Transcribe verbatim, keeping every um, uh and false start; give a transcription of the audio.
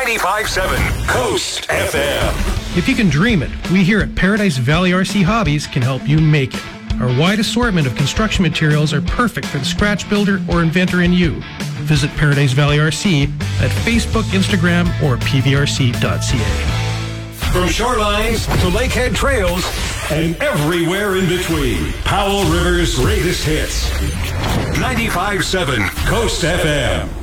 ninety-five point seven Coast F M. If you can dream it, we here at Paradise Valley R C Hobbies can help you make it. Our wide assortment of construction materials are perfect for the scratch builder or inventor in you. Visit Paradise Valley R C at Facebook, Instagram, or p v r c dot c a. From shorelines to lakehead trails and everywhere in between, Powell River's greatest hits. ninety-five point seven Coast F M.